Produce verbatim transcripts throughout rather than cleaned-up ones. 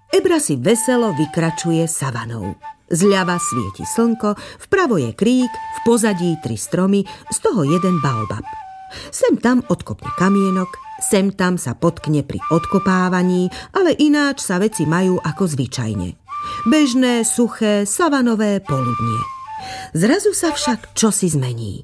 Ebra si veselo vykračuje savanou. Zľava svieti slnko, vpravo je krík, v pozadí tri stromy, z toho jeden baobab. Sem tam odkopne kamienok, sem tam sa potkne pri odkopávaní, ale ináč sa veci majú ako zvyčajne. Bežné, suché, savanové poludnie. Zrazu sa však čosi zmení.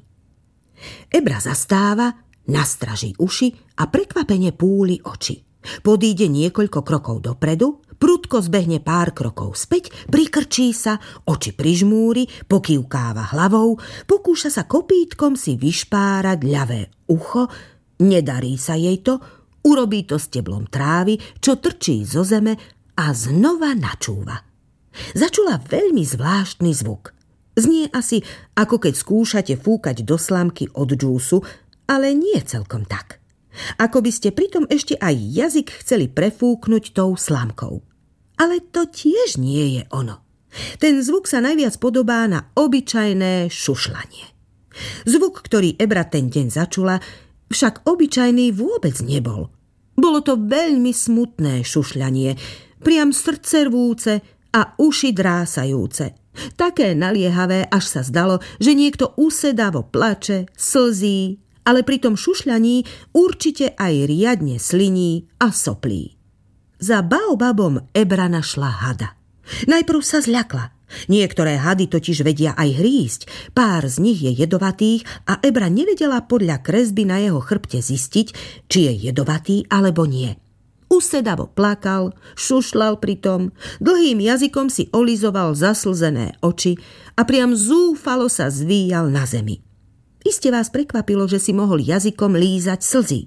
Ebra zastáva, nastraží uši a prekvapene púli oči. Podíde niekoľko krokov dopredu, prudko zbehne pár krokov späť, prikrčí sa, oči prižmúri, pokývkáva hlavou, pokúša sa kopítkom si vyšpárať ľavé ucho, nedarí sa jej to, urobí to steblom trávy, čo trčí zo zeme a znova načúva. Začula veľmi zvláštny zvuk. Znie asi, ako keď skúšate fúkať do slamky od džúsu, ale nie celkom tak. Ako by ste pritom ešte aj jazyk chceli prefúknuť tou slamkou. Ale to tiež nie je ono. Ten zvuk sa najviac podobá na obyčajné šušlanie. Zvuk, ktorý Ebra ten deň začula, však obyčajný vôbec nebol. Bolo to veľmi smutné šušľanie, priam srdcervúce a uši drásajúce. Také naliehavé, až sa zdalo, že niekto usedavo plače, slzí, ale pri tom šušľaní určite aj riadne sliní a soplí. Za baobabom Ebra našla hada. Najprv sa zľakla. Niektoré hady totiž vedia aj hrísť. Pár z nich je jedovatých a Ebra nevedela podľa kresby na jeho chrbte zistiť, či je jedovatý alebo nie. Usedavo plakal, šušľal pritom, dlhým jazykom si olizoval zaslzené oči a priam zúfalo sa zvíjal na zemi. Iste vás prekvapilo, že si mohol jazykom lízať slzy.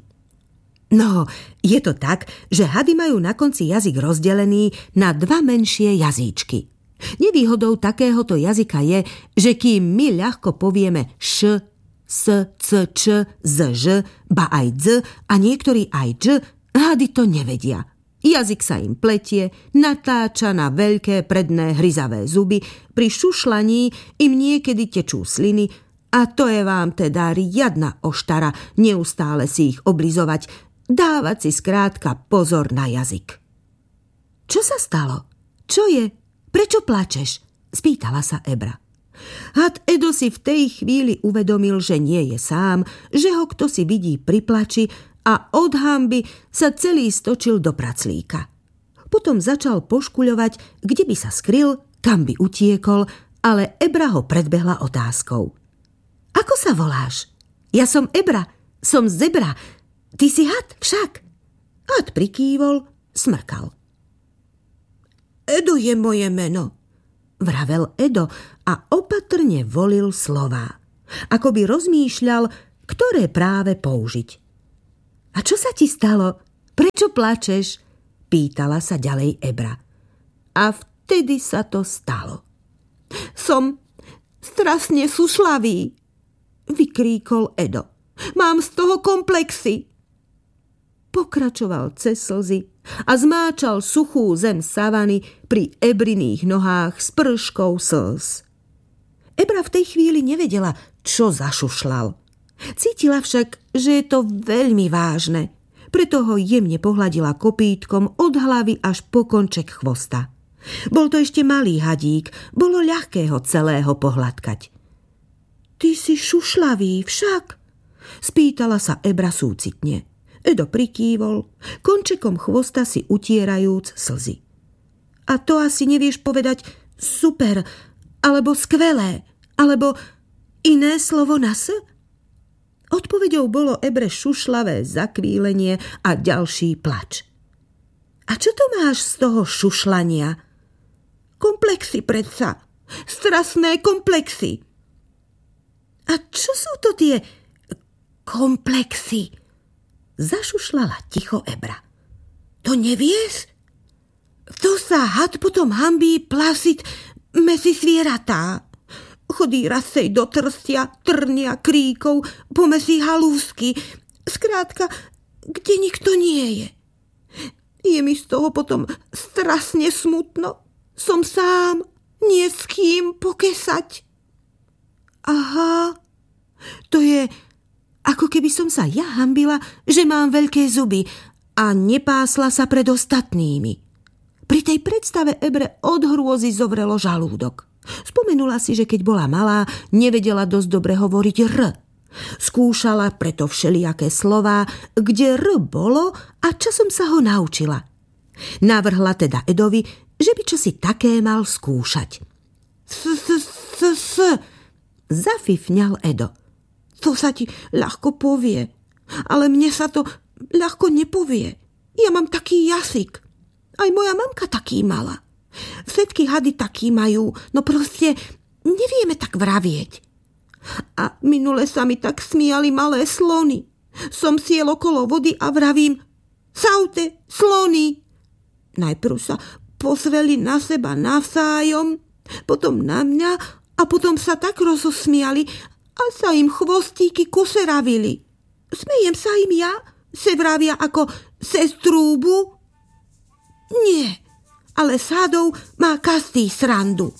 No, je to tak, že hady majú na konci jazyk rozdelený na dva menšie jazyčky. Nevýhodou takéhoto jazyka je, že kým my ľahko povieme š, s, c, č, z, ž, ba aj dz a niektorí aj dž, hady to nevedia. Jazyk sa im pletie, natáča na veľké predné hryzavé zuby, pri šušľaní im niekedy tečú sliny a to je vám teda riadna oštara neustále si ich oblizovať, dávať si skrátka pozor na jazyk. Čo sa stalo? Čo je? Prečo plačeš? Spýtala sa Ebra. Had Edo si v tej chvíli uvedomil, že nie je sám, že ho kto si vidí pri plači a od hanby sa celý stočil do praclíka. Potom začal poškuľovať, kde by sa skryl, kam by utiekol, ale Ebra ho predbehla otázkou. Ako sa voláš? Ja som Ebra, som zebra. Ty si had však. Had prikývol, smrkal. Edo je moje meno, vravel Edo a opatrne volil slová. Ako by rozmýšľal, ktoré práve použiť. A čo sa ti stalo? Prečo plačeš? Pýtala sa ďalej Ebra. A vtedy sa to stalo. Som strasne sušlavý, vykríkol Edo. Mám z toho komplexy. Pokračoval cez slzy a zmáčal suchú zem savany pri Ebriných nohách s prškou slz. Ebra v tej chvíli nevedela, čo zašušľal. Cítila však, že je to veľmi vážne, preto ho jemne pohľadila kopítkom od hlavy až po konček chvosta. Bol to ešte malý hadík, bolo ľahké ho celého pohľadkať. Ty si šušľavý však? Spýtala sa Ebra súcitne. Edo prikývol, končekom chvosta si utierajúc slzy. A to asi nevieš povedať super, alebo skvelé, alebo iné slovo na s? Odpoveďou bolo Ebre šušľavé zakvílenie a ďalší plač. A čo to máš z toho šušľania? Komplexy predsa, strasné komplexy. A čo sú to tie komplexy? Zašušľala ticho Ebra. To nevieš? To sa had potom hanbí plasiť mezi zvieratá. Chodí rasej do trstia, trnia, kríkov, pomezi halúsky. Skrátka, kde nikto nie je. Je mi z toho potom strasne smutno. Som sám, nie s kým pokesať. Aha, to je... Ako keby som sa ja hanbila, že mám veľké zuby a nepásla sa pred ostatnými. Pri tej predstave Ebre od hrôzy zovrelo žalúdok. Spomenula si, že keď bola malá, nevedela dosť dobre hovoriť R. Skúšala preto všelijaké slová, kde R bolo a časom sa ho naučila. Navrhla teda Edovi, že by čosi také mal skúšať. S, s, s, s, zafifňal Edo. To sa ti ľahko povie, ale mne sa to ľahko nepovie. Ja mám taký jazyk. Aj moja mamka taký mala. Všetky hady taký majú, no proste nevieme tak vravieť. A minule sa mi tak smiali malé slony. Som siel okolo vody a vravím: Saute, slony! Najprv sa pozveli na seba navzájom, potom na mňa a potom sa tak rozosmiali a sa im chvostíky kuseravili. Smejem sa im ja? Se vravia ako sestrúbu? Nie, ale s hadou má každý srandu.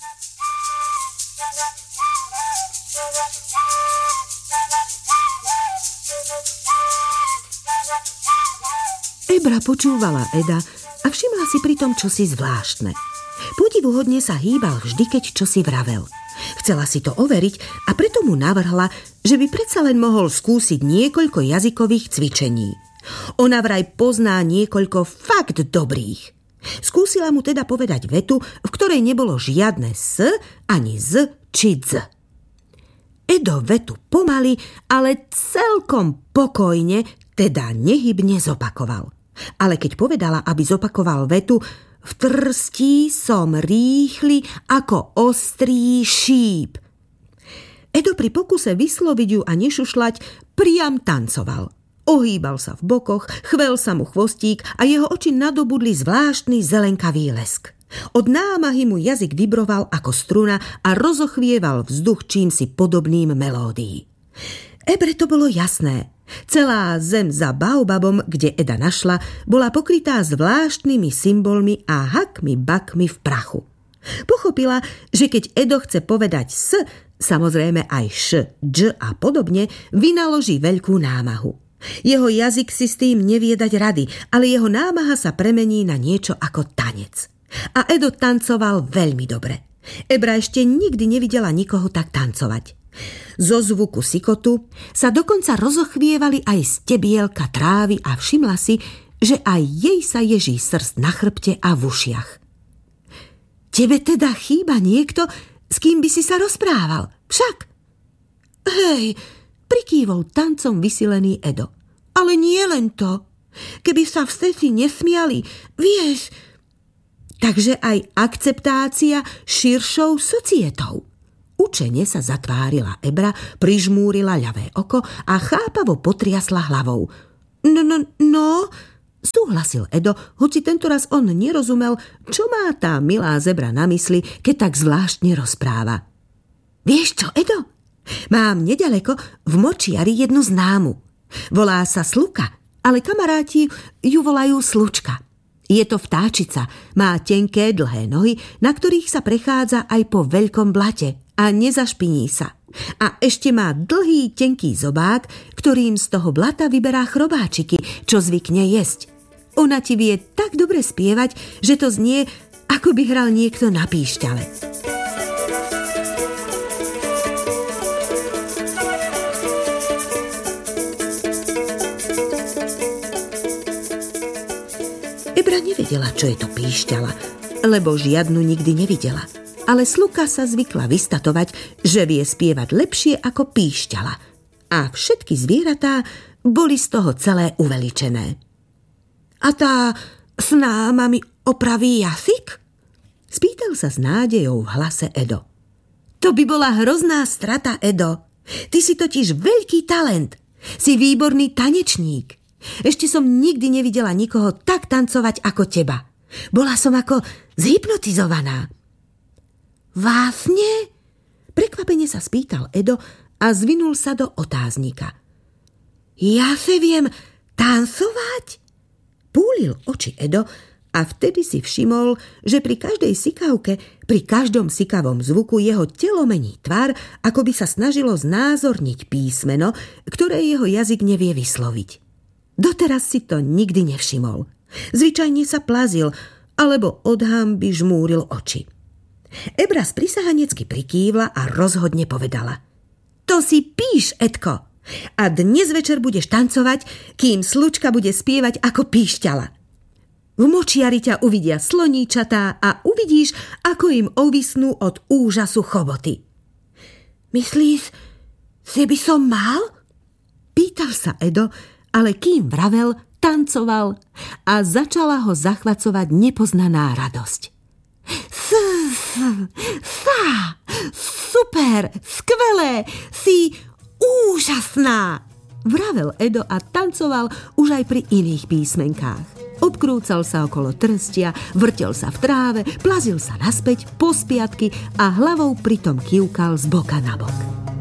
Ebra počúvala Eda a všimla si pritom čosi zvláštne. Podivuhodne sa hýbal vždy, keď čosi vravel. Chcela si to overiť a preto mu navrhla, že by predsa len mohol skúsiť niekoľko jazykových cvičení. Ona vraj pozná niekoľko fakt dobrých. Skúsila mu teda povedať vetu, v ktorej nebolo žiadne s, ani z či dz. Edo vetu pomaly, ale celkom pokojne, teda nehybne zopakoval. Ale keď povedala, aby zopakoval vetu: v trstí som rýchly ako ostrý šíp, Edo pri pokuse vysloviť ju a nešušľať priam tancoval. Ohýbal sa v bokoch, chvel sa mu chvostík a jeho oči nadobudli zvláštny zelenkavý lesk. Od námahy mu jazyk vibroval ako struna a rozochvieval vzduch čímsi podobným melódií. Ebre to bolo jasné. Celá zem za baobabom, kde Eda našla, bola pokrytá zvláštnymi symbolmi a hakmi bakmi v prachu. Pochopila, že keď Edo chce povedať s, samozrejme aj š, dž a podobne, vynaloží veľkú námahu. Jeho jazyk si s tým nevie dať rady, ale jeho námaha sa premení na niečo ako tanec. A Edo tancoval veľmi dobre. Ebra ešte nikdy nevidela nikoho tak tancovať. Zo zvuku sikotu sa dokonca rozochvievali aj stebielka trávy a všimla si, že aj jej sa ježí srst na chrbte a v ušiach. Tebe teda chýba niekto, s kým by si sa rozprával, však? Hej, prikývol tancom vysilený Edo. Ale nie len to. Keby sa všetci nesmiali, vieš. Takže aj akceptácia širšou societou. Učene sa zatvárila Ebra, prižmúrila ľavé oko a chápavo potriasla hlavou. No, no, no, súhlasil Edo, hoci tentoraz on nerozumel, čo má tá milá zebra na mysli, keď tak zvláštne rozpráva. Vieš čo, Edo? Mám nedaleko v Močiari jednu známu. Volá sa Sluka, ale kamaráti ju volajú Slučka. Je to vtáčica, má tenké dlhé nohy, na ktorých sa prechádza aj po veľkom blate a nezašpiní sa. A ešte má dlhý tenký zobák, ktorým z toho blata vyberá chrobáčiky, čo zvykne jesť. Ona ti vie tak dobre spievať, že to znie, ako by hral niekto na píšťale. Ebra nevedela, čo je to píšťala, lebo žiadnu nikdy nevidela. Ale Sluka sa zvykla vystatovať, že vie spievať lepšie ako píšťala. A všetky zvieratá boli z toho celé uveličené. A tá snáma mi opraví jazyk? Spýtal sa s nádejou v hlase Edo. To by bola hrozná strata, Edo. Ty si totiž veľký talent. Si výborný tanečník. Ešte som nikdy nevidela nikoho tak tancovať ako teba. Bola som ako zhypnotizovaná. Vlastne? Prekvapene sa spýtal Edo a zvinul sa do otáznika. Ja si viem tancovať? Púlil oči Edo a vtedy si všimol, že pri každej sikavke, pri každom sikavom zvuku jeho telo mení tvar, ako by sa snažilo znázorniť písmeno, ktoré jeho jazyk nevie vysloviť. Doteraz si to nikdy nevšimol. Zvyčajne sa plazil, alebo od hanby žmúril oči. Ebra sprisahanecky prikývla a rozhodne povedala: To si píš, Edko, a dnes večer budeš tancovať, kým slučka bude spievať ako píšťala. V močiari ťa uvidia sloníčatá a uvidíš, ako im ovisnú od úžasu choboty. Myslíš, že by som mal? Pýtal sa Edo, ale kým vravel, tancoval a začala ho zachvacovať nepoznaná radosť. S, s, sa, super, skvelé, si úžasná, vravel Edo a tancoval už aj pri iných písmenkách. Obkrúcal sa okolo trstia, vrtel sa v tráve, plazil sa naspäť po spiatky a hlavou pritom kývkal z boka na bok.